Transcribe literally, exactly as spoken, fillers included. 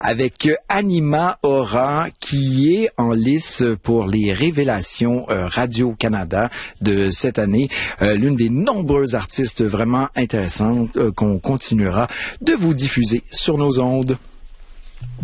avec Anima Aura qui est en lice pour les révélations euh, Radio-Canada de cette année. Euh, l'une des nombreuses artistes vraiment intéressantes euh, qu'on continuera de vous diffuser sur nos ondes.